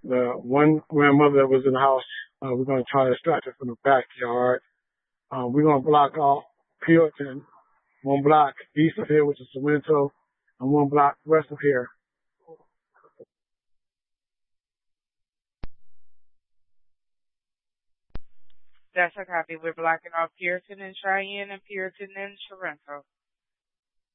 The one grandmother that was in the house, we're going to try to extract her from the backyard. We're going to block off Puritan, one block east of here, which is Sorrento, and one block west of here. That's a copy. We're blocking off Puritan and Cheyenne and Puritan and Sorrento.